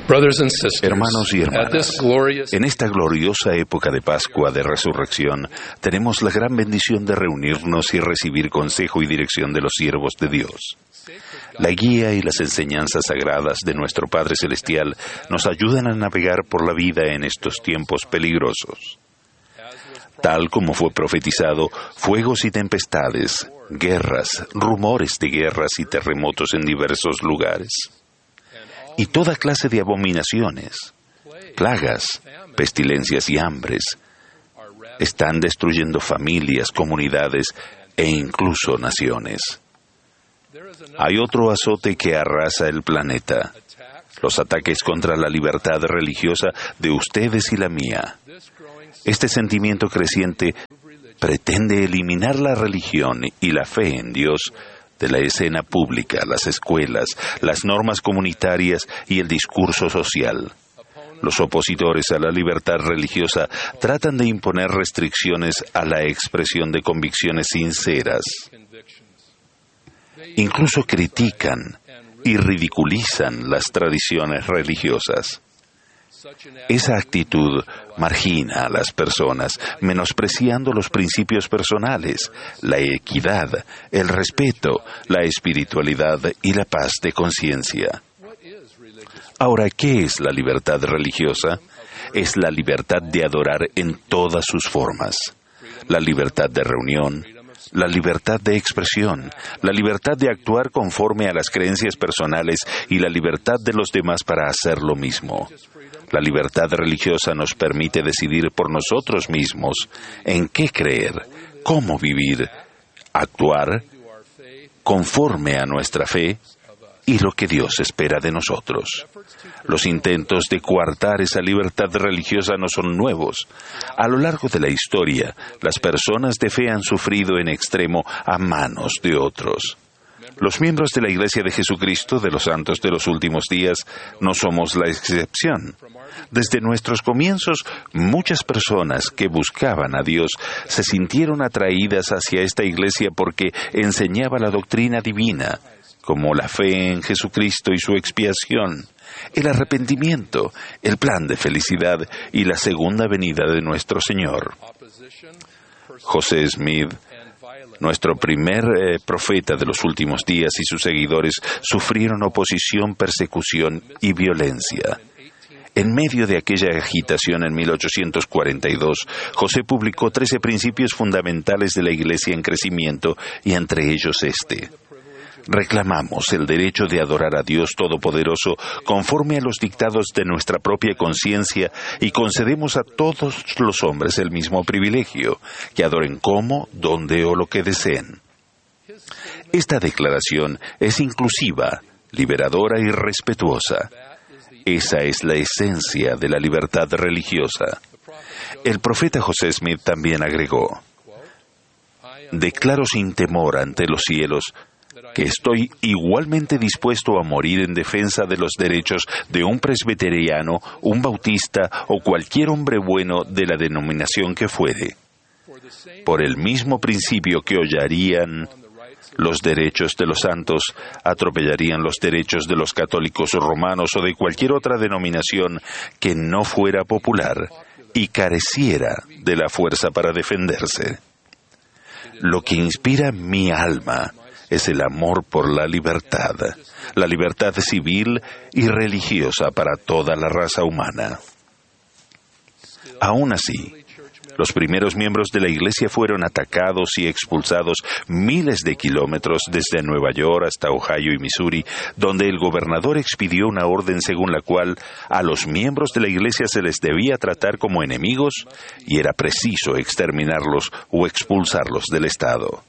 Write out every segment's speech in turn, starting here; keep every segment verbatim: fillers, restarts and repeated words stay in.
Hermanos y hermanas, en esta gloriosa época de Pascua de Resurrección, tenemos la gran bendición de reunirnos y recibir consejo y dirección de los siervos de Dios. La guía y las enseñanzas sagradas de nuestro Padre Celestial nos ayudan a navegar por la vida en estos tiempos peligrosos. Tal como fue profetizado, fuegos y tempestades, guerras, rumores de guerras y terremotos en diversos lugares. Y toda clase de abominaciones, plagas, pestilencias y hambres están destruyendo familias, comunidades e incluso naciones. Hay otro azote que arrasa el planeta: los ataques contra la libertad religiosa de ustedes y la mía. Este sentimiento creciente pretende eliminar la religión y la fe en Dios de la escena pública, las escuelas, las normas comunitarias y el discurso social. Los opositores a la libertad religiosa tratan de imponer restricciones a la expresión de convicciones sinceras. Incluso critican y ridiculizan las tradiciones religiosas. Esa actitud margina a las personas, menospreciando los principios personales, la equidad, el respeto, la espiritualidad y la paz de conciencia. Ahora, ¿qué es la libertad religiosa? Es la libertad de adorar en todas sus formas, la libertad de reunión, la libertad de expresión, la libertad de actuar conforme a las creencias personales y la libertad de los demás para hacer lo mismo. La libertad religiosa nos permite decidir por nosotros mismos en qué creer, cómo vivir, actuar conforme a nuestra fe y lo que Dios espera de nosotros. Los intentos de coartar esa libertad religiosa no son nuevos. A lo largo de la historia, las personas de fe han sufrido en extremo a manos de otros. Los miembros de la Iglesia de Jesucristo de los Santos de los Últimos Días no somos la excepción. Desde nuestros comienzos, muchas personas que buscaban a Dios se sintieron atraídas hacia esta Iglesia porque enseñaba la doctrina divina, como la fe en Jesucristo y su expiación, el arrepentimiento, el plan de felicidad y la segunda venida de nuestro Señor. José Smith, nuestro primer eh, profeta de los últimos días, y sus seguidores sufrieron oposición, persecución y violencia. En medio de aquella agitación en mil ochocientos cuarenta y dos, José publicó trece principios fundamentales de la Iglesia en crecimiento, y entre ellos este: reclamamos el derecho de adorar a Dios Todopoderoso conforme a los dictados de nuestra propia conciencia y concedemos a todos los hombres el mismo privilegio, que adoren como, donde o lo que deseen. Esta declaración es inclusiva, liberadora y respetuosa. Esa es la esencia de la libertad religiosa. El profeta José Smith también agregó: declaro sin temor ante los cielos que estoy igualmente dispuesto a morir en defensa de los derechos de un presbiteriano, un bautista o cualquier hombre bueno de la denominación que fuere. Por el mismo principio que hollarían los derechos de los santos, atropellarían los derechos de los católicos romanos o de cualquier otra denominación que no fuera popular y careciera de la fuerza para defenderse. Lo que inspira mi alma es el amor por la libertad, la libertad civil y religiosa para toda la raza humana. Aún así, los primeros miembros de la Iglesia fueron atacados y expulsados miles de kilómetros desde Nueva York hasta Ohio y Missouri, donde el gobernador expidió una orden según la cual a los miembros de la Iglesia se les debía tratar como enemigos y era preciso exterminarlos o expulsarlos del Estado.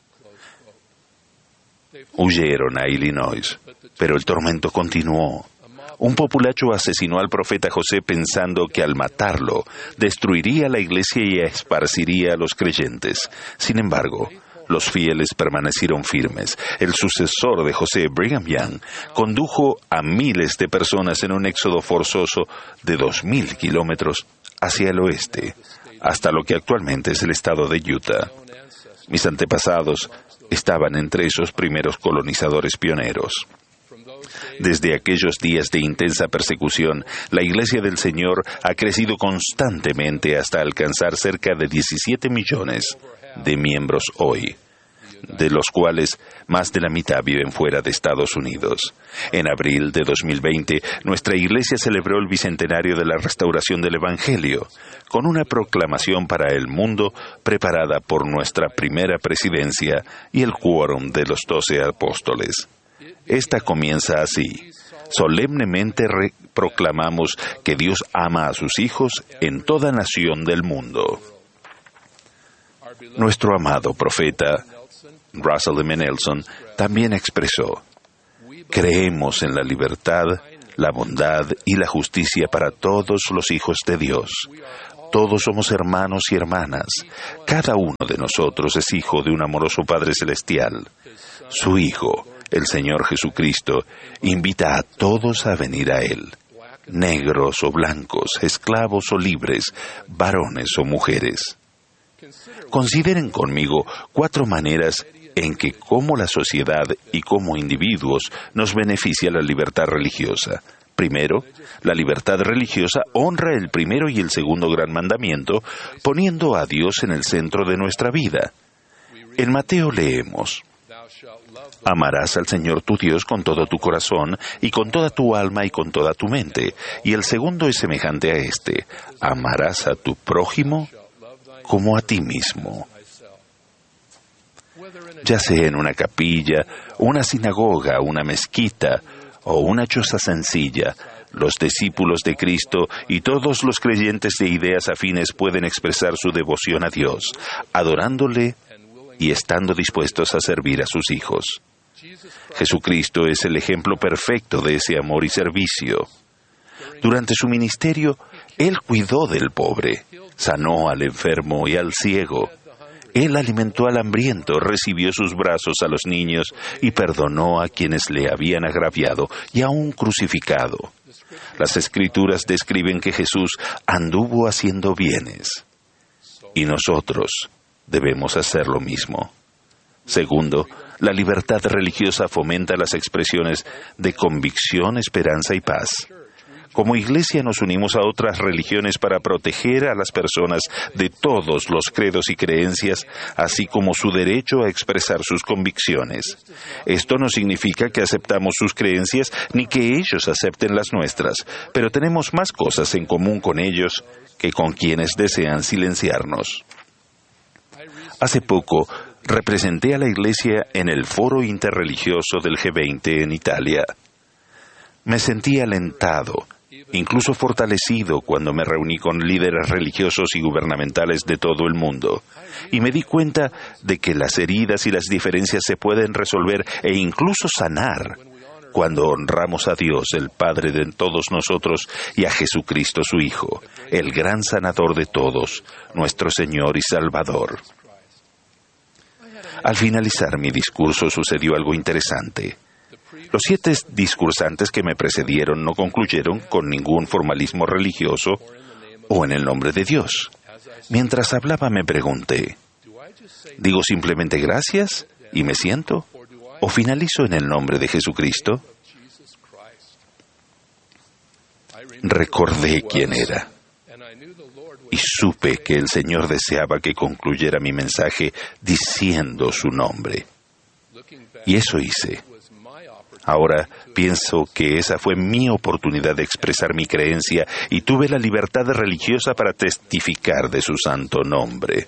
Huyeron a Illinois, pero el tormento continuó. Un populacho asesinó al profeta José pensando que al matarlo destruiría la iglesia y esparciría a los creyentes. Sin embargo, los fieles permanecieron firmes. El sucesor de José, Brigham Young, condujo a miles de personas en un éxodo forzoso de dos mil kilómetros hacia el oeste, hasta lo que actualmente es el estado de Utah. Mis antepasados estaban entre esos primeros colonizadores pioneros. Desde aquellos días de intensa persecución, la Iglesia del Señor ha crecido constantemente hasta alcanzar cerca de diecisiete millones de miembros hoy, de los cuales más de la mitad viven fuera de Estados Unidos. En abril de dos mil veinte, nuestra Iglesia celebró el bicentenario de la restauración del Evangelio, con una proclamación para el mundo preparada por nuestra primera presidencia y el quórum de los doce apóstoles. Esta comienza así. Solemnemente re- proclamamos que Dios ama a sus hijos en toda nación del mundo. Nuestro amado profeta Russell M. Nelson también expresó: creemos en la libertad, la bondad y la justicia para todos los hijos de Dios. Todos somos hermanos y hermanas. Cada uno de nosotros es hijo de un amoroso Padre Celestial. Su Hijo, el Señor Jesucristo, invita a todos a venir a Él, negros o blancos, esclavos o libres, varones o mujeres. Consideren conmigo cuatro maneras en que como la sociedad y como individuos nos beneficia la libertad religiosa. Primero, la libertad religiosa honra el primero y el segundo gran mandamiento, poniendo a Dios en el centro de nuestra vida. En Mateo leemos: amarás al Señor tu Dios con todo tu corazón y con toda tu alma y con toda tu mente. Y el segundo es semejante a este: amarás a tu prójimo como a ti mismo. Ya sea en una capilla, una sinagoga, una mezquita o una choza sencilla, los discípulos de Cristo y todos los creyentes de ideas afines pueden expresar su devoción a Dios, adorándole y estando dispuestos a servir a sus hijos. Jesucristo es el ejemplo perfecto de ese amor y servicio. Durante su ministerio, Él cuidó del pobre, sanó al enfermo y al ciego. Él alimentó al hambriento, recibió sus brazos a los niños y perdonó a quienes le habían agraviado y aún crucificado. Las Escrituras describen que Jesús anduvo haciendo bienes, y nosotros debemos hacer lo mismo. Segundo, la libertad religiosa fomenta las expresiones de convicción, esperanza y paz. Como Iglesia nos unimos a otras religiones para proteger a las personas de todos los credos y creencias, así como su derecho a expresar sus convicciones. Esto no significa que aceptamos sus creencias ni que ellos acepten las nuestras, pero tenemos más cosas en común con ellos que con quienes desean silenciarnos. Hace poco, representé a la Iglesia en el Foro Interreligioso del G veinte en Italia. Me sentí alentado, incluso fortalecido, cuando me reuní con líderes religiosos y gubernamentales de todo el mundo, y me di cuenta de que las heridas y las diferencias se pueden resolver e incluso sanar cuando honramos a Dios, el Padre de todos nosotros, y a Jesucristo su Hijo, el gran sanador de todos, nuestro Señor y Salvador. Al finalizar mi discurso sucedió algo interesante. Los siete discursantes que me precedieron no concluyeron con ningún formalismo religioso o en el nombre de Dios. Mientras hablaba me pregunté, ¿digo simplemente gracias y me siento? ¿O finalizo en el nombre de Jesucristo? Recordé quién era y supe que el Señor deseaba que concluyera mi mensaje diciendo su nombre. Y eso hice. Ahora pienso que esa fue mi oportunidad de expresar mi creencia y tuve la libertad religiosa para testificar de su santo nombre.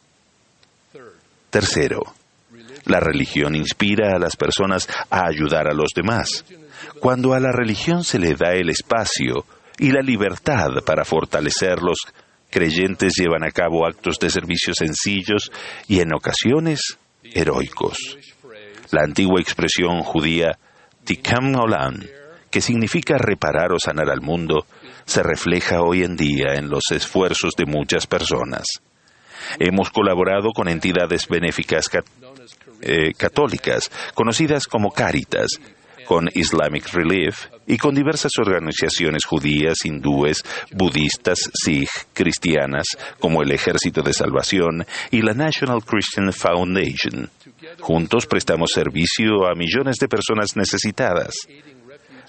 Tercero, la religión inspira a las personas a ayudar a los demás. Cuando a la religión se le da el espacio y la libertad para fortalecerlos, creyentes llevan a cabo actos de servicio sencillos y en ocasiones heroicos. La antigua expresión judía Tikkun Olam, que significa reparar o sanar al mundo, se refleja hoy en día en los esfuerzos de muchas personas. Hemos colaborado con entidades benéficas cat- eh, católicas, conocidas como Cáritas, con Islamic Relief y con diversas organizaciones judías, hindúes, budistas, sikh, cristianas, como el Ejército de Salvación y la National Christian Foundation. Juntos prestamos servicio a millones de personas necesitadas.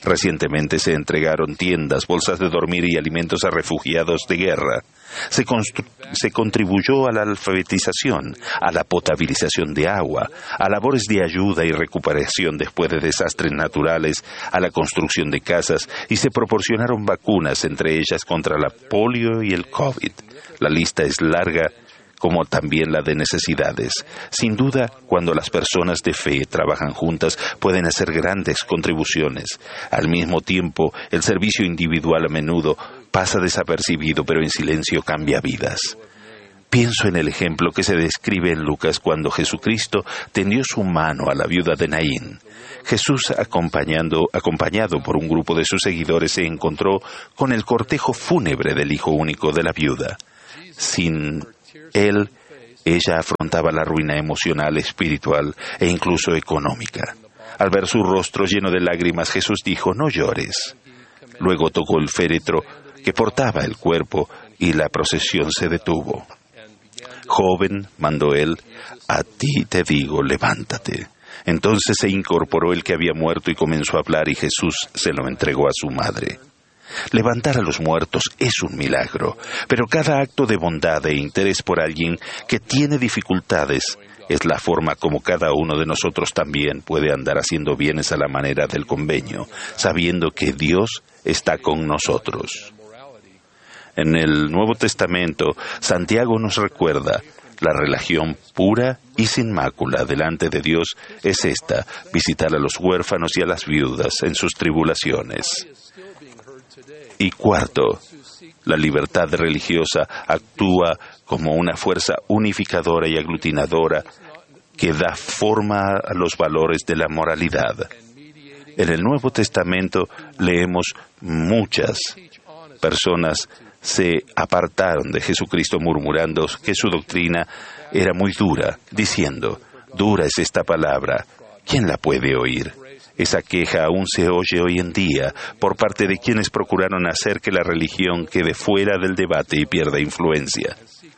Recientemente se entregaron tiendas, bolsas de dormir y alimentos a refugiados de guerra. Se, se contribuyó a la alfabetización, a la potabilización de agua, a labores de ayuda y recuperación después de desastres naturales, a la construcción de casas y se proporcionaron vacunas, entre ellas contra la polio y el COVID. La lista es larga, como también la de necesidades. Sin duda, cuando las personas de fe trabajan juntas, pueden hacer grandes contribuciones. Al mismo tiempo, el servicio individual a menudo pasa desapercibido, pero en silencio cambia vidas. Pienso en el ejemplo que se describe en Lucas cuando Jesucristo tendió su mano a la viuda de Naín. Jesús, acompañando, acompañado por un grupo de sus seguidores, se encontró con el cortejo fúnebre del hijo único de la viuda. Sin él, ella afrontaba la ruina emocional, espiritual e incluso económica. Al ver su rostro lleno de lágrimas, Jesús dijo: «No llores». Luego tocó el féretro que portaba el cuerpo y la procesión se detuvo. «Joven», mandó él, «a ti te digo, levántate». Entonces se incorporó el que había muerto y comenzó a hablar, y Jesús se lo entregó a su madre. Levantar a los muertos es un milagro, pero cada acto de bondad e interés por alguien que tiene dificultades es la forma como cada uno de nosotros también puede andar haciendo bienes a la manera del convenio, sabiendo que Dios está con nosotros. En el Nuevo Testamento, Santiago nos recuerda: la religión pura y sin mácula delante de Dios es esta: visitar a los huérfanos y a las viudas en sus tribulaciones. Y cuarto, la libertad religiosa actúa como una fuerza unificadora y aglutinadora que da forma a los valores de la moralidad. En el Nuevo Testamento leemos: muchas personas se apartaron de Jesucristo murmurando que su doctrina era muy dura, diciendo: «Dura es esta palabra, ¿quién la puede oír?». Esa queja aún se oye hoy en día por parte de quienes procuraron hacer que la religión quede fuera del debate y pierda influencia.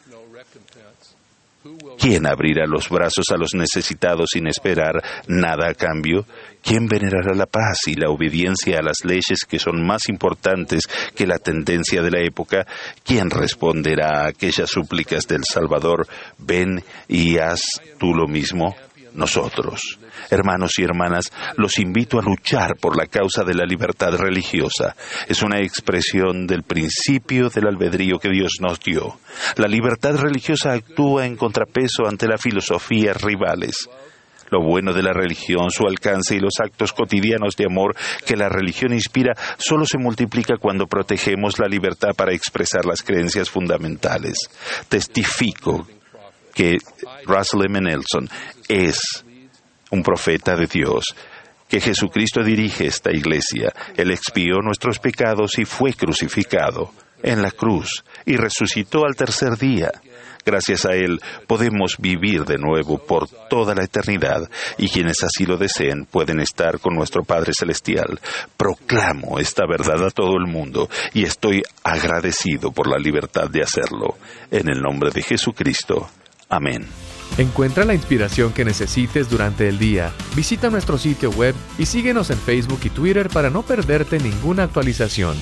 ¿Quién abrirá los brazos a los necesitados sin esperar nada a cambio? ¿Quién venerará la paz y la obediencia a las leyes que son más importantes que la tendencia de la época? ¿Quién responderá a aquellas súplicas del Salvador: «Ven y haz tú lo mismo»? Nosotros. Hermanos y hermanas, los invito a luchar por la causa de la libertad religiosa. Es una expresión del principio del albedrío que Dios nos dio. La libertad religiosa actúa en contrapeso ante las filosofías rivales. Lo bueno de la religión, su alcance y los actos cotidianos de amor que la religión inspira solo se multiplica cuando protegemos la libertad para expresar las creencias fundamentales. Testifico que Russell M. Nelson es un profeta de Dios, que Jesucristo dirige esta iglesia. Él expió nuestros pecados y fue crucificado en la cruz y resucitó al tercer día. Gracias a Él podemos vivir de nuevo por toda la eternidad, y quienes así lo deseen pueden estar con nuestro Padre Celestial. Proclamo esta verdad a todo el mundo y estoy agradecido por la libertad de hacerlo. En el nombre de Jesucristo. Amén. Encuentra la inspiración que necesites durante el día. Visita nuestro sitio web y síguenos en Facebook y Twitter para no perderte ninguna actualización.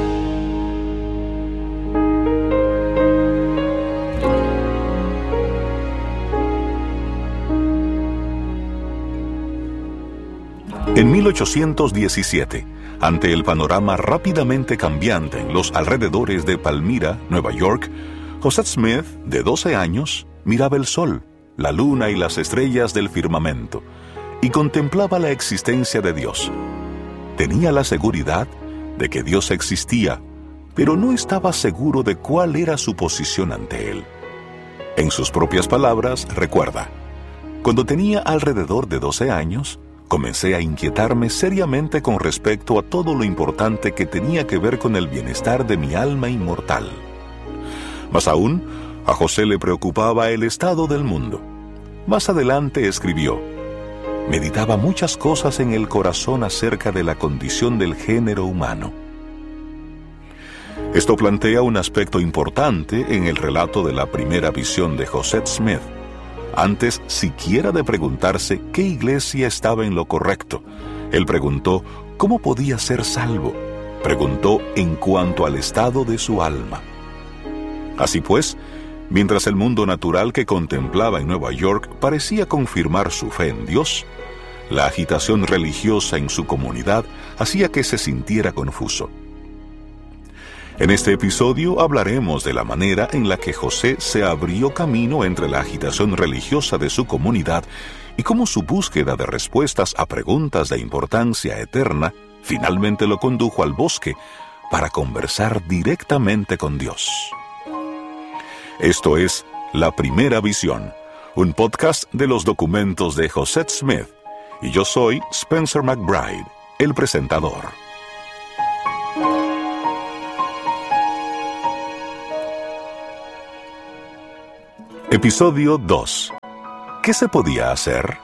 En mil ochocientos diecisiete, ante el panorama rápidamente cambiante en los alrededores de Palmyra, Nueva York, Josette Smith, de doce años, miraba el sol, la luna y las estrellas del firmamento, y contemplaba la existencia de Dios. Tenía la seguridad de que Dios existía, pero no estaba seguro de cuál era su posición ante Él. En sus propias palabras, recuerda: cuando tenía alrededor de doce años, comencé a inquietarme seriamente con respecto a todo lo importante que tenía que ver con el bienestar de mi alma inmortal. Más aún, a José le preocupaba el estado del mundo. Más adelante escribió: meditaba muchas cosas en el corazón acerca de la condición del género humano. Esto plantea un aspecto importante en el relato de la primera visión de Josette Smith. Antes siquiera de preguntarse qué iglesia estaba en lo correcto, él preguntó ¿cómo podía ser salvo?, preguntó en cuanto al estado de su alma. Así pues, mientras el mundo natural que contemplaba en Nueva York parecía confirmar su fe en Dios, la agitación religiosa en su comunidad hacía que se sintiera confuso. En este episodio hablaremos de la manera en la que José se abrió camino entre la agitación religiosa de su comunidad y cómo su búsqueda de respuestas a preguntas de importancia eterna finalmente lo condujo al bosque para conversar directamente con Dios. Esto es La Primera Visión, un podcast de los documentos de José Smith, y yo soy Spencer McBride, el presentador. Episodio dos. ¿Qué se podía hacer?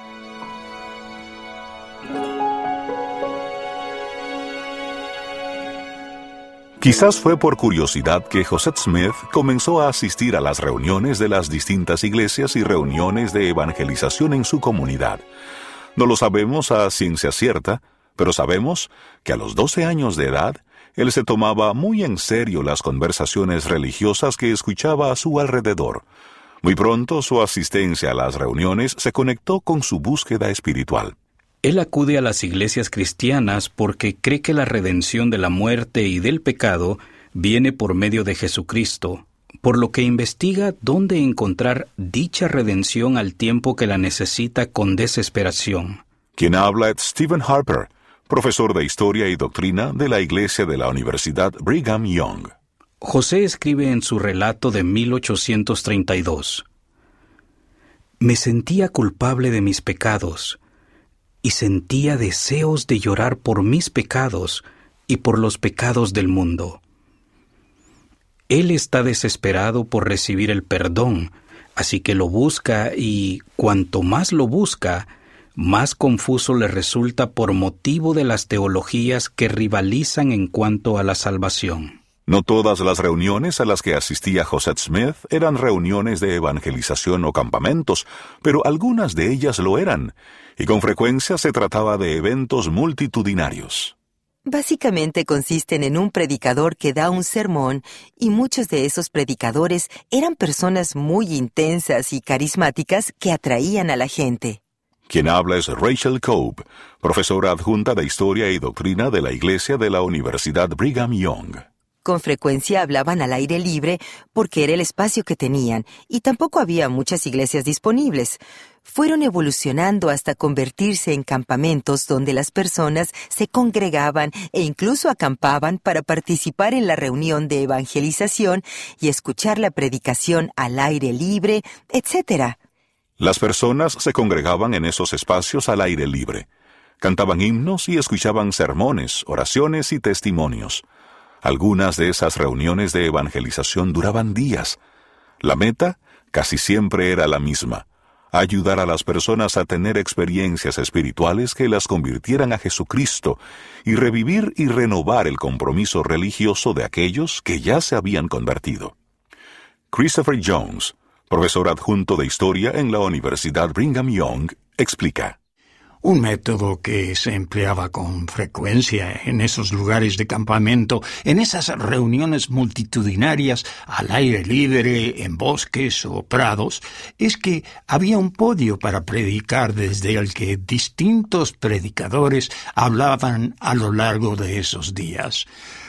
Quizás fue por curiosidad que José Smith comenzó a asistir a las reuniones de las distintas iglesias y reuniones de evangelización en su comunidad. No lo sabemos a ciencia cierta, pero sabemos que a los doce años de edad, él se tomaba muy en serio las conversaciones religiosas que escuchaba a su alrededor. Muy pronto su asistencia a las reuniones se conectó con su búsqueda espiritual. Él acude a las iglesias cristianas porque cree que la redención de la muerte y del pecado viene por medio de Jesucristo, por lo que investiga dónde encontrar dicha redención al tiempo que la necesita con desesperación. Quien habla es Stephen Harper, profesor de Historia y Doctrina de la Iglesia de la Universidad Brigham Young. José escribe en su relato de mil ochocientos treinta y dos: «Me sentía culpable de mis pecados, y sentía deseos de llorar por mis pecados y por los pecados del mundo. Él está desesperado por recibir el perdón, así que lo busca y, cuanto más lo busca, más confuso le resulta por motivo de las teologías que rivalizan en cuanto a la salvación». No todas las reuniones a las que asistía José Smith eran reuniones de evangelización o campamentos, pero algunas de ellas lo eran, y con frecuencia se trataba de eventos multitudinarios. Básicamente consisten en un predicador que da un sermón, y muchos de esos predicadores eran personas muy intensas y carismáticas que atraían a la gente. Quien habla es Rachel Cobb, profesora adjunta de Historia y Doctrina de la Iglesia de la Universidad Brigham Young. Con frecuencia hablaban al aire libre porque era el espacio que tenían, y tampoco había muchas iglesias disponibles. Fueron evolucionando hasta convertirse en campamentos donde las personas se congregaban e incluso acampaban para participar en la reunión de evangelización y escuchar la predicación al aire libre, etcétera. Las personas se congregaban en esos espacios al aire libre. Cantaban himnos y escuchaban sermones, oraciones y testimonios. Algunas de esas reuniones de evangelización duraban días. La meta casi siempre era la misma: ayudar a las personas a tener experiencias espirituales que las convirtieran a Jesucristo y revivir y renovar el compromiso religioso de aquellos que ya se habían convertido. Christopher Jones, profesor adjunto de Historia en la Universidad Brigham Young, explica: Un método que se empleaba con frecuencia en esos lugares de campamento, en esas reuniones multitudinarias al aire libre, en bosques o prados, es que había un podio para predicar desde el que distintos predicadores hablaban a lo largo de esos días.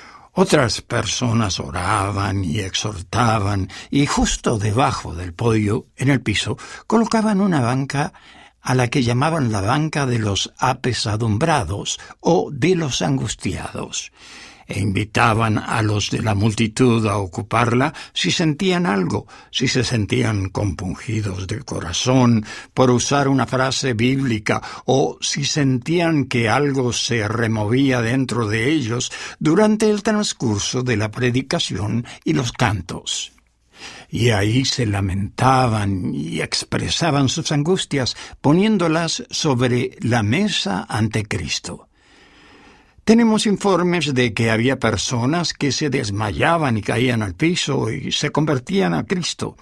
Otras personas oraban y exhortaban, y justo debajo del podio, en el piso, colocaban una banca a la que llamaban la banca de los apesadumbrados o de los angustiados, e invitaban a los de la multitud a ocuparla si sentían algo, si se sentían compungidos de corazón, por usar una frase bíblica, o si sentían que algo se removía dentro de ellos durante el transcurso de la predicación y los cantos. Y ahí se lamentaban y expresaban sus angustias, poniéndolas sobre la mesa ante Cristo. Tenemos informes de que había personas que se desmayaban y caían al piso y se convertían a Cristo.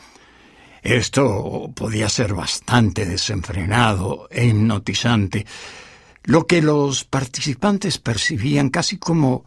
Esto podía ser bastante desenfrenado e hipnotizante, lo que los participantes percibían casi como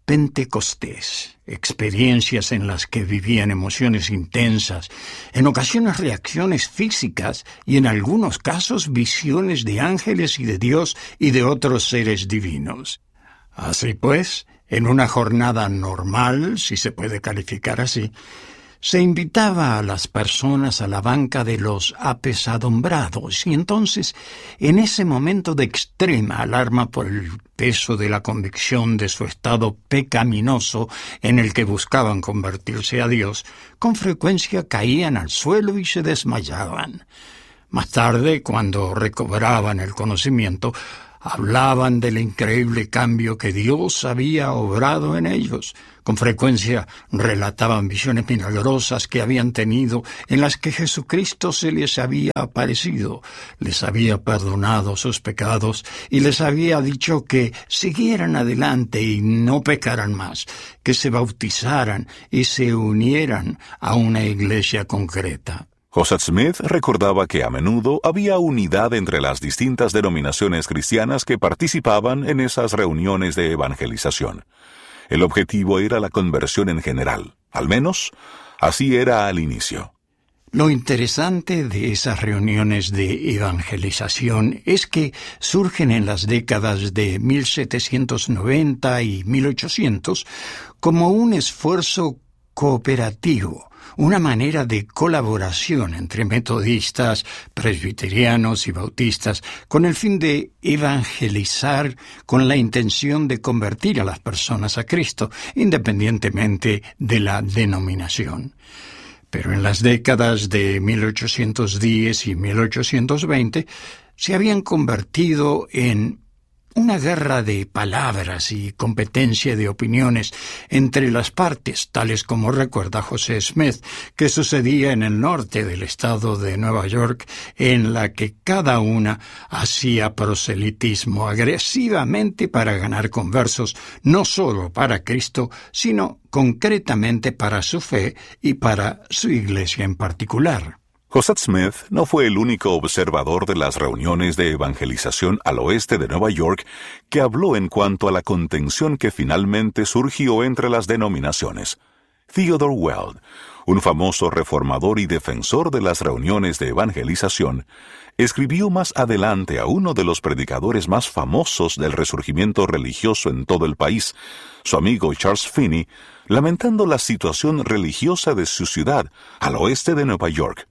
Pentecostés, experiencias en las que vivían emociones intensas, en ocasiones reacciones físicas y en algunos casos visiones de ángeles y de Dios y de otros seres divinos. Así pues, en una jornada normal, si se puede calificar así, se invitaba a las personas a la banca de los apesadumbrados y entonces, en ese momento de extrema alarma por el peso de la convicción de su estado pecaminoso en el que buscaban convertirse a Dios, con frecuencia caían al suelo y se desmayaban. Más tarde, cuando recobraban el conocimiento, hablaban del increíble cambio que Dios había obrado en ellos. Con frecuencia relataban visiones milagrosas que habían tenido, en las que Jesucristo se les había aparecido, les había perdonado sus pecados y les había dicho que siguieran adelante y no pecaran más, que se bautizaran y se unieran a una iglesia concreta. Joseph Smith recordaba que a menudo había unidad entre las distintas denominaciones cristianas que participaban en esas reuniones de evangelización. El objetivo era la conversión en general, al menos así era al inicio. Lo interesante de esas reuniones de evangelización es que surgen en las décadas de mil setecientos noventa y mil ochocientos como un esfuerzo cooperativo, una manera de colaboración entre metodistas, presbiterianos y bautistas, con el fin de evangelizar con la intención de convertir a las personas a Cristo, independientemente de la denominación. Pero en las décadas de mil ochocientos diez y mil ochocientos veinte se habían convertido en una guerra de palabras y competencia de opiniones entre las partes, tales como recuerda José Smith, que sucedía en el norte del estado de Nueva York, en la que cada una hacía proselitismo agresivamente para ganar conversos, no solo para Cristo, sino concretamente para su fe y para su iglesia en particular. Joseph Smith no fue el único observador de las reuniones de evangelización al oeste de Nueva York que habló en cuanto a la contención que finalmente surgió entre las denominaciones. Theodore Weld, un famoso reformador y defensor de las reuniones de evangelización, escribió más adelante a uno de los predicadores más famosos del resurgimiento religioso en todo el país, su amigo Charles Finney, lamentando la situación religiosa de su ciudad al oeste de Nueva York.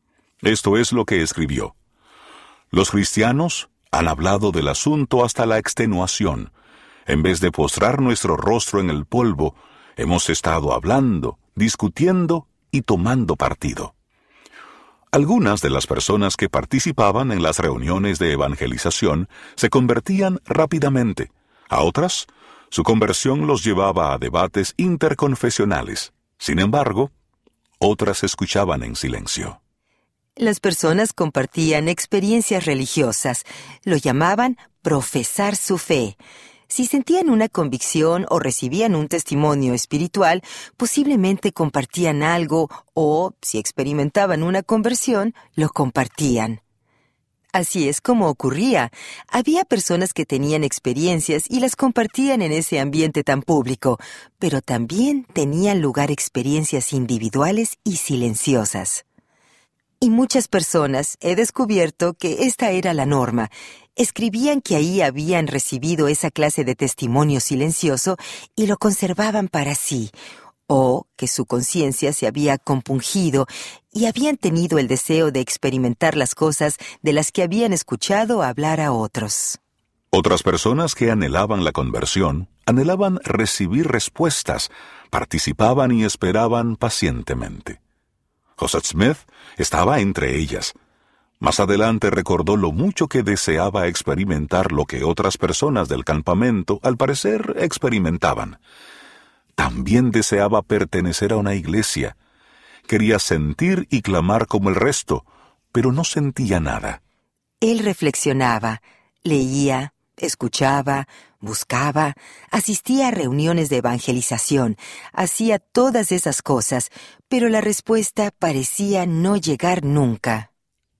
Esto es lo que escribió. Los cristianos han hablado del asunto hasta la extenuación. En vez de postrar nuestro rostro en el polvo, hemos estado hablando, discutiendo y tomando partido. Algunas de las personas que participaban en las reuniones de evangelización se convertían rápidamente. A otras, su conversión los llevaba a debates interconfesionales. Sin embargo, otras escuchaban en silencio. Las personas compartían experiencias religiosas. Lo llamaban profesar su fe. Si sentían una convicción o recibían un testimonio espiritual, posiblemente compartían algo o, si experimentaban una conversión, lo compartían. Así es como ocurría. Había personas que tenían experiencias y las compartían en ese ambiente tan público, pero también tenían lugar experiencias individuales y silenciosas. Y muchas personas, he descubierto que esta era la norma, escribían que ahí habían recibido esa clase de testimonio silencioso y lo conservaban para sí, o que su conciencia se había compungido y habían tenido el deseo de experimentar las cosas de las que habían escuchado hablar a otros. Otras personas que anhelaban la conversión, anhelaban recibir respuestas, participaban y esperaban pacientemente. Joseph Smith estaba entre ellas. Más adelante recordó lo mucho que deseaba experimentar lo que otras personas del campamento, al parecer, experimentaban. También deseaba pertenecer a una iglesia. Quería sentir y clamar como el resto, pero no sentía nada. Él reflexionaba, leía, escuchaba, buscaba, asistía a reuniones de evangelización, hacía todas esas cosas, pero la respuesta parecía no llegar nunca.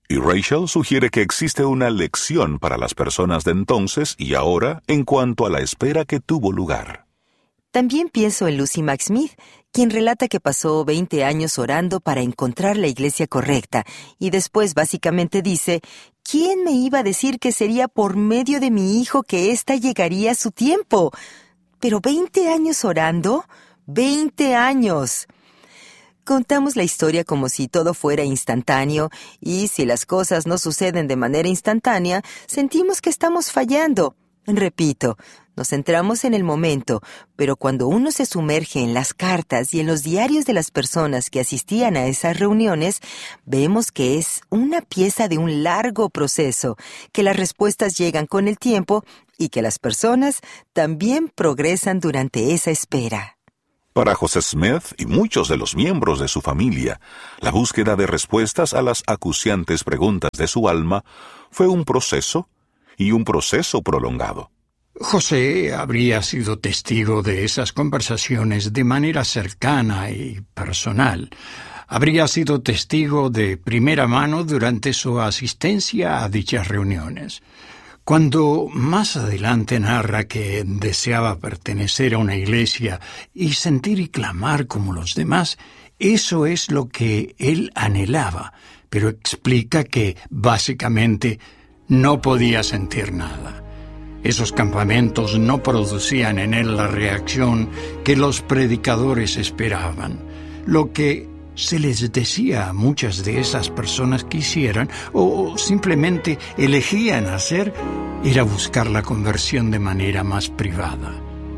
Y Rachel sugiere que existe una lección para las personas de entonces y ahora en cuanto a la espera que tuvo lugar. También pienso en Lucy McSmith, quien relata que pasó veinte años orando para encontrar la iglesia correcta, y después básicamente dice, ¿quién me iba a decir que sería por medio de mi hijo que ésta llegaría a su tiempo? ¿Pero veinte años orando? ¡veinte años! Contamos la historia como si todo fuera instantáneo, y si las cosas no suceden de manera instantánea, sentimos que estamos fallando. Repito, nos centramos en el momento, pero cuando uno se sumerge en las cartas y en los diarios de las personas que asistían a esas reuniones, vemos que es una pieza de un largo proceso, que las respuestas llegan con el tiempo y que las personas también progresan durante esa espera. Para José Smith y muchos de los miembros de su familia, la búsqueda de respuestas a las acuciantes preguntas de su alma fue un proceso y un proceso prolongado. José habría sido testigo de esas conversaciones de manera cercana y personal. Habría sido testigo de primera mano durante su asistencia a dichas reuniones. Cuando más adelante narra que deseaba pertenecer a una iglesia y sentir y clamar como los demás, eso es lo que él anhelaba, pero explica que básicamente no podía sentir nada. Esos campamentos no producían en él la reacción que los predicadores esperaban. Lo que se les decía a muchas de esas personas que hicieran o simplemente elegían hacer era buscar la conversión de manera más privada.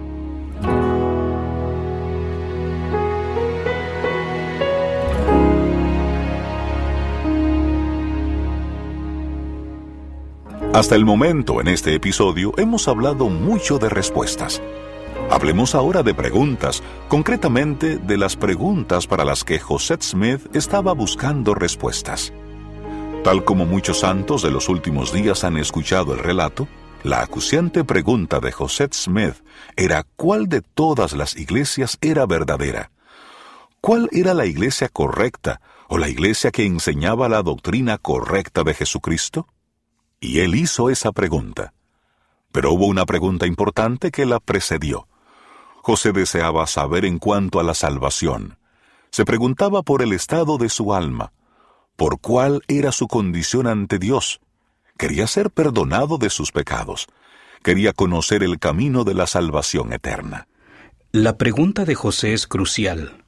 Hasta el momento en este episodio hemos hablado mucho de respuestas. Hablemos ahora de preguntas, concretamente de las preguntas para las que José Smith estaba buscando respuestas. Tal como muchos santos de los últimos días han escuchado el relato, la acuciante pregunta de José Smith era ¿cuál de todas las iglesias era verdadera? ¿Cuál era la iglesia correcta o la iglesia que enseñaba la doctrina correcta de Jesucristo? Y él hizo esa pregunta. Pero hubo una pregunta importante que la precedió. José deseaba saber en cuanto a la salvación. Se preguntaba por el estado de su alma, por cuál era su condición ante Dios. Quería ser perdonado de sus pecados. Quería conocer el camino de la salvación eterna. La pregunta de José es crucial.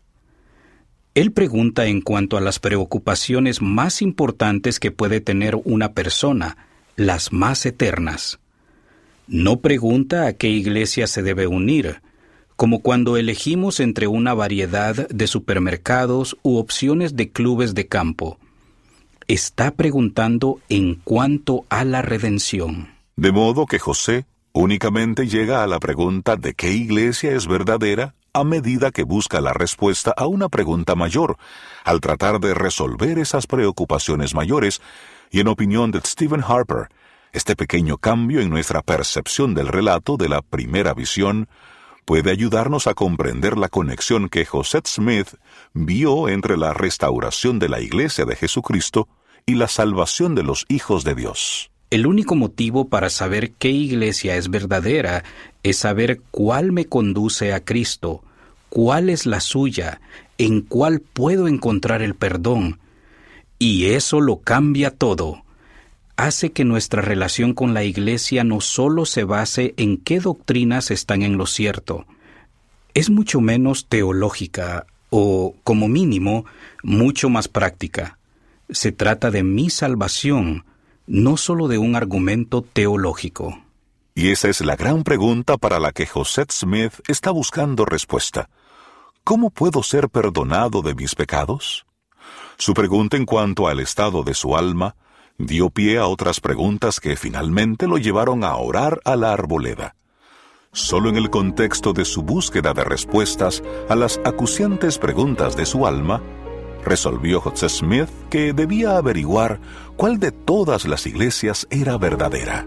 Él pregunta en cuanto a las preocupaciones más importantes que puede tener una persona, las más eternas. No pregunta a qué iglesia se debe unir, como cuando elegimos entre una variedad de supermercados u opciones de clubes de campo. Está preguntando en cuanto a la redención. De modo que José únicamente llega a la pregunta de qué iglesia es verdadera a medida que busca la respuesta a una pregunta mayor, al tratar de resolver esas preocupaciones mayores, y en opinión de Stephen Harper, este pequeño cambio en nuestra percepción del relato de la primera visión puede ayudarnos a comprender la conexión que José Smith vio entre la restauración de la Iglesia de Jesucristo y la salvación de los hijos de Dios. El único motivo para saber qué iglesia es verdadera es saber cuál me conduce a Cristo, cuál es la suya, en cuál puedo encontrar el perdón. Y eso lo cambia todo. Hace que nuestra relación con la iglesia no solo se base en qué doctrinas están en lo cierto, es mucho menos teológica o, como mínimo, mucho más práctica. Se trata de mi salvación, no solo de un argumento teológico. Y esa es la gran pregunta para la que José Smith está buscando respuesta. ¿Cómo puedo ser perdonado de mis pecados? Su pregunta en cuanto al estado de su alma dio pie a otras preguntas que finalmente lo llevaron a orar a la arboleda. Solo en el contexto de su búsqueda de respuestas a las acuciantes preguntas de su alma, resolvió José Smith que debía averiguar cuál de todas las iglesias era verdadera.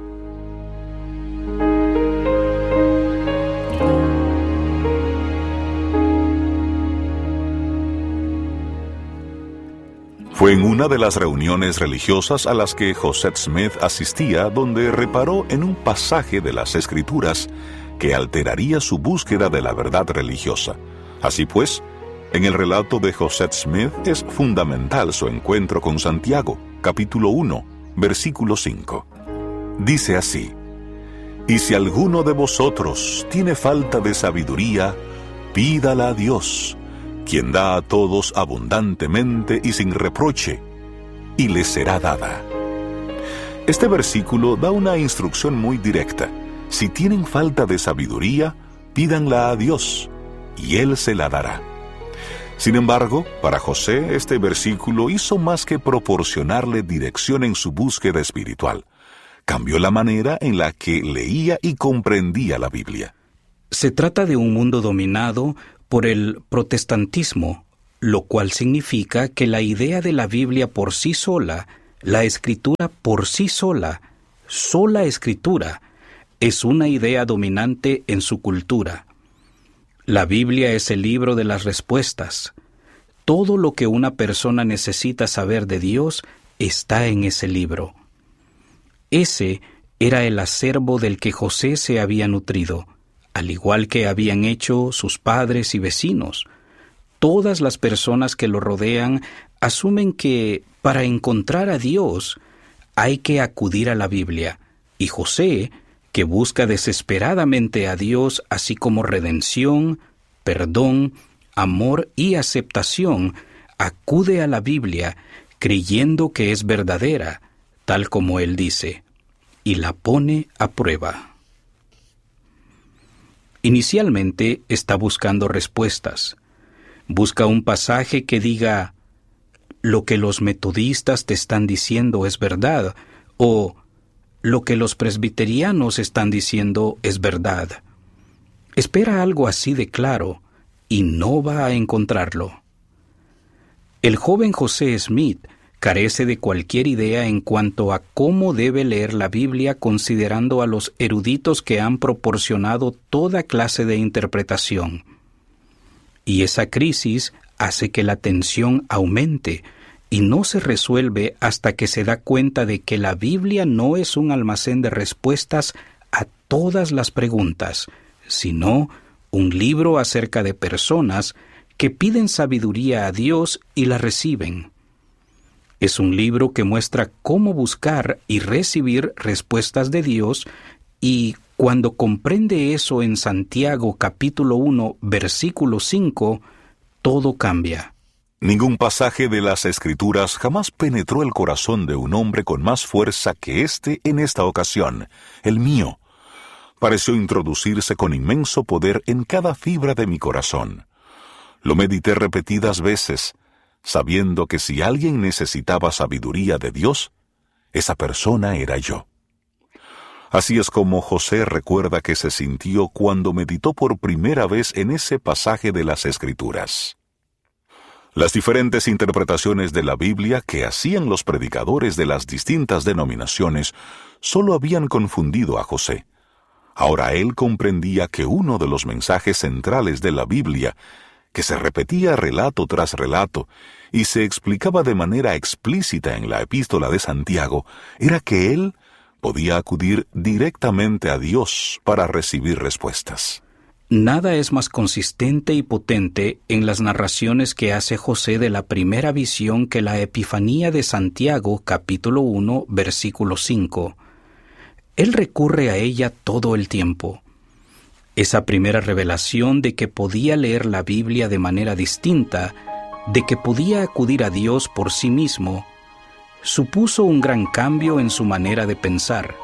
Fue en una de las reuniones religiosas a las que Josette Smith asistía donde reparó en un pasaje de las Escrituras que alteraría su búsqueda de la verdad religiosa. Así pues, en el relato de Josette Smith es fundamental su encuentro con Santiago, capítulo uno, versículo cinco. Dice así: «Y si alguno de vosotros tiene falta de sabiduría, pídala a Dios, quien da a todos abundantemente y sin reproche, y le será dada». Este versículo da una instrucción muy directa. Si tienen falta de sabiduría, pídanla a Dios, y Él se la dará. Sin embargo, para José, este versículo hizo más que proporcionarle dirección en su búsqueda espiritual. Cambió la manera en la que leía y comprendía la Biblia. Se trata de un mundo dominado por el protestantismo, lo cual significa que la idea de la Biblia por sí sola, la Escritura por sí sola, sola Escritura, es una idea dominante en su cultura. La Biblia es el libro de las respuestas. Todo lo que una persona necesita saber de Dios está en ese libro. Ese era el acervo del que José se había nutrido, al igual que habían hecho sus padres y vecinos. Todas las personas que lo rodean asumen que para encontrar a Dios hay que acudir a la Biblia, y José, que busca desesperadamente a Dios así como redención, perdón, amor y aceptación, acude a la Biblia creyendo que es verdadera, tal como él dice, y la pone a prueba. Inicialmente está buscando respuestas. Busca un pasaje que diga: lo que los metodistas te están diciendo es verdad, o lo que los presbiterianos están diciendo es verdad. Espera algo así de claro y no va a encontrarlo. El joven José Smith carece de cualquier idea en cuanto a cómo debe leer la Biblia, considerando a los eruditos que han proporcionado toda clase de interpretación. Y esa crisis hace que la tensión aumente y no se resuelve hasta que se da cuenta de que la Biblia no es un almacén de respuestas a todas las preguntas, sino un libro acerca de personas que piden sabiduría a Dios y la reciben. Es un libro que muestra cómo buscar y recibir respuestas de Dios, y cuando comprende eso en Santiago capítulo uno, versículo cinco, todo cambia. Ningún pasaje de las Escrituras jamás penetró el corazón de un hombre con más fuerza que este en esta ocasión, el mío. Pareció introducirse con inmenso poder en cada fibra de mi corazón. Lo medité repetidas veces, sabiendo que si alguien necesitaba sabiduría de Dios, esa persona era yo. Así es como José recuerda que se sintió cuando meditó por primera vez en ese pasaje de las Escrituras. Las diferentes interpretaciones de la Biblia que hacían los predicadores de las distintas denominaciones solo habían confundido a José. Ahora él comprendía que uno de los mensajes centrales de la Biblia, que se repetía relato tras relato y se explicaba de manera explícita en la epístola de Santiago, era que él podía acudir directamente a Dios para recibir respuestas. Nada es más consistente y potente en las narraciones que hace José de la primera visión que la Epifanía de Santiago, capítulo uno, versículo cinco. Él recurre a ella todo el tiempo. Esa primera revelación de que podía leer la Biblia de manera distinta, de que podía acudir a Dios por sí mismo, supuso un gran cambio en su manera de pensar.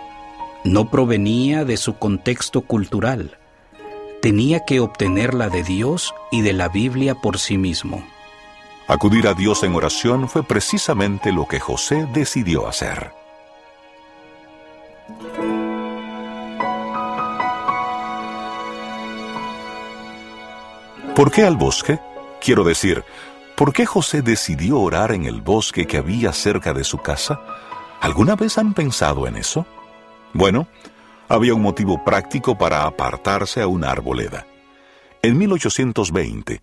No provenía de su contexto cultural. Tenía que obtenerla de Dios y de la Biblia por sí mismo. Acudir a Dios en oración fue precisamente lo que José decidió hacer. ¿Por qué al bosque? Quiero decir, ¿por qué José decidió orar en el bosque que había cerca de su casa? ¿Alguna vez han pensado en eso? Bueno, había un motivo práctico para apartarse a una arboleda. En mil ochocientos veinte,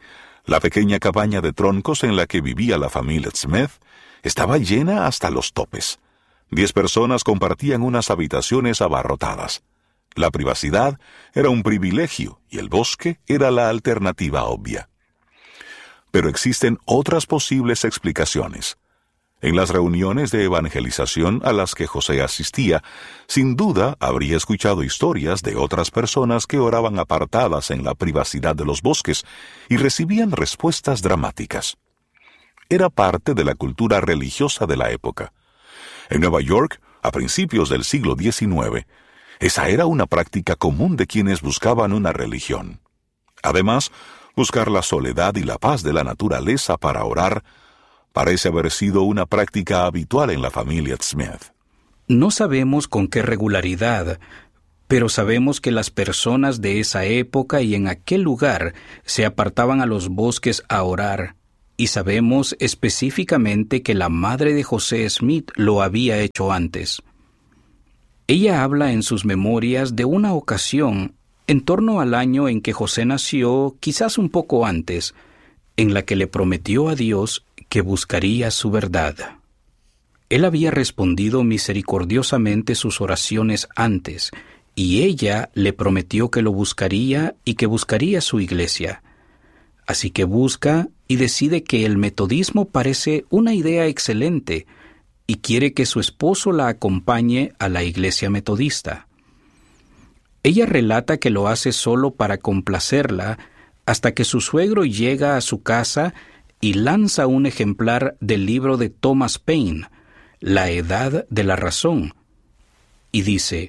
La pequeña cabaña de troncos en la que vivía la familia Smith estaba llena hasta los topes. Diez personas compartían unas habitaciones abarrotadas. La privacidad era un privilegio y el bosque era la alternativa obvia. Pero existen otras posibles explicaciones. En las reuniones de evangelización a las que José asistía, sin duda habría escuchado historias de otras personas que oraban apartadas en la privacidad de los bosques y recibían respuestas dramáticas. Era parte de la cultura religiosa de la época. En Nueva York, a principios del siglo diecinueve, esa era una práctica común de quienes buscaban una religión. Además, buscar la soledad y la paz de la naturaleza para orar parece haber sido una práctica habitual en la familia Smith. No sabemos con qué regularidad, pero sabemos que las personas de esa época y en aquel lugar se apartaban a los bosques a orar, y sabemos específicamente que la madre de José Smith lo había hecho antes. Ella habla en sus memorias de una ocasión, en torno al año en que José nació, quizás un poco antes, en la que le prometió a Dios que buscaría su verdad. Él había respondido misericordiosamente sus oraciones antes, y ella le prometió que lo buscaría y que buscaría su iglesia. Así que busca y decide que el metodismo parece una idea excelente y quiere que su esposo la acompañe a la iglesia metodista. Ella relata que lo hace solo para complacerla hasta que su suegro llega a su casa y lanza un ejemplar del libro de Thomas Paine, La Edad de la Razón, y dice: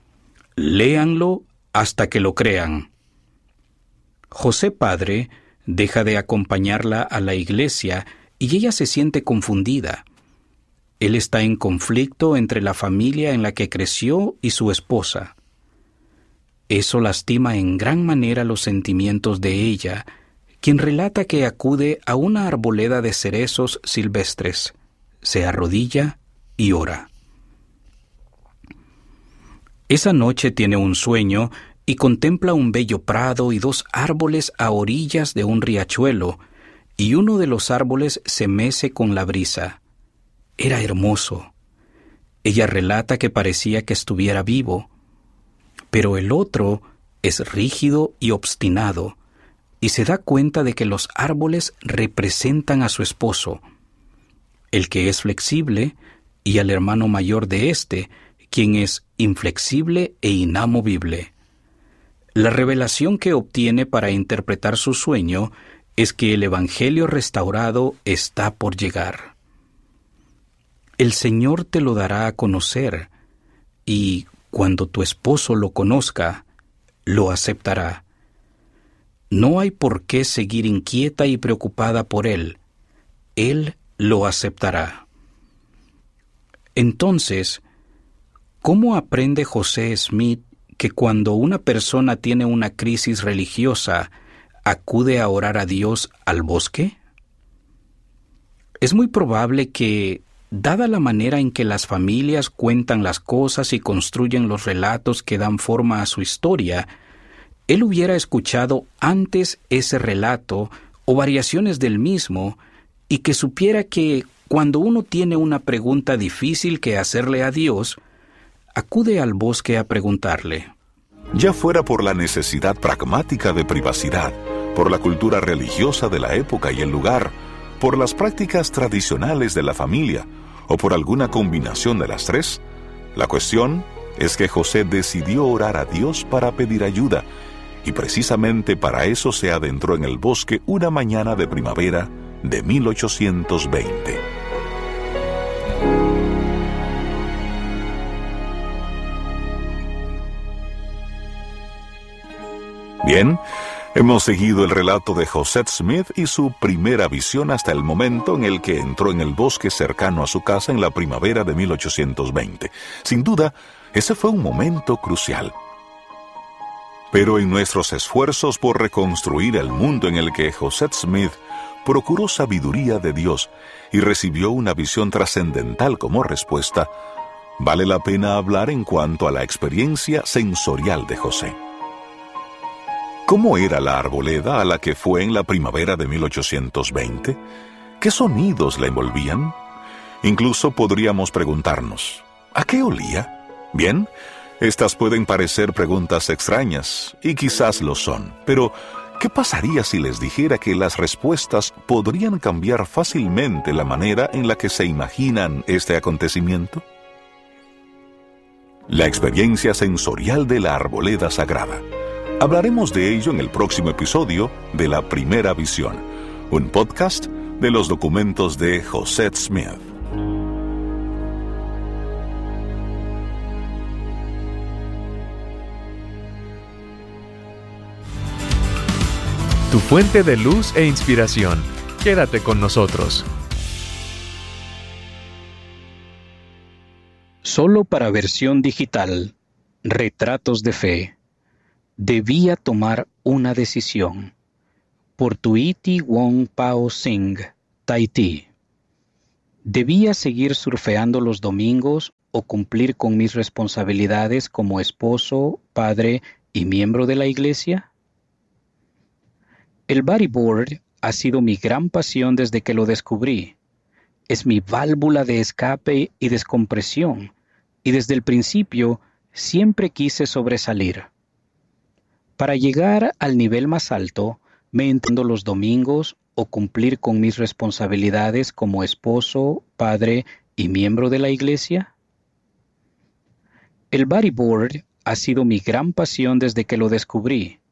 «Léanlo hasta que lo crean». José padre deja de acompañarla a la iglesia y ella se siente confundida. Él está en conflicto entre la familia en la que creció y su esposa. Eso lastima en gran manera los sentimientos de ella, quien relata que acude a una arboleda de cerezos silvestres, se arrodilla y ora. Esa noche tiene un sueño y contempla un bello prado y dos árboles a orillas de un riachuelo, y uno de los árboles se mece con la brisa. Era hermoso. Ella relata que parecía que estuviera vivo, pero el otro es rígido y obstinado, y se da cuenta de que los árboles representan a su esposo, el que es flexible, y al hermano mayor de éste, quien es inflexible e inamovible. La revelación que obtiene para interpretar su sueño es que el Evangelio restaurado está por llegar. El Señor te lo dará a conocer, y cuando tu esposo lo conozca, lo aceptará. No hay por qué seguir inquieta y preocupada por él. Él lo aceptará. Entonces, ¿cómo aprende José Smith que cuando una persona tiene una crisis religiosa, acude a orar a Dios al bosque? Es muy probable que, dada la manera en que las familias cuentan las cosas y construyen los relatos que dan forma a su historia, él hubiera escuchado antes ese relato o variaciones del mismo, y que supiera que cuando uno tiene una pregunta difícil que hacerle a Dios, acude al bosque a preguntarle. Ya fuera por la necesidad pragmática de privacidad, por la cultura religiosa de la época y el lugar, por las prácticas tradicionales de la familia, o por alguna combinación de las tres, la cuestión es que José decidió orar a Dios para pedir ayuda, y precisamente para eso se adentró en el bosque una mañana de primavera de mil ochocientos veinte. Bien, hemos seguido el relato de José Smith y su primera visión hasta el momento en el que entró en el bosque cercano a su casa en la primavera de mil ochocientos veinte. Sin duda, ese fue un momento crucial. Pero en nuestros esfuerzos por reconstruir el mundo en el que José Smith procuró sabiduría de Dios y recibió una visión trascendental como respuesta, vale la pena hablar en cuanto a la experiencia sensorial de José. ¿Cómo era la arboleda a la que fue en la primavera de mil ochocientos veinte? ¿Qué sonidos la envolvían? Incluso podríamos preguntarnos, ¿a qué olía? Bien, estas pueden parecer preguntas extrañas, y quizás lo son, pero ¿qué pasaría si les dijera que las respuestas podrían cambiar fácilmente la manera en la que se imaginan este acontecimiento? La experiencia sensorial de la arboleda sagrada. Hablaremos de ello en el próximo episodio de La Primera Visión, un podcast de los documentos de Josette Smith. Tu fuente de luz e inspiración. Quédate con nosotros. Solo para versión digital, Retratos de Fe. Debía tomar una decisión. Por Tuiti Wong Pao Singh, Tahití. ¿Debía seguir surfeando los domingos o cumplir con mis responsabilidades como esposo, padre y miembro de la iglesia? El bodyboard ha sido mi gran pasión desde que lo descubrí. Es mi válvula de escape y descompresión, y desde el principio siempre quise sobresalir. Para llegar al nivel más alto, me entiendo los domingos o cumplir con mis responsabilidades como esposo, padre y miembro de la iglesia. El bodyboard ha sido mi gran pasión desde que lo descubrí.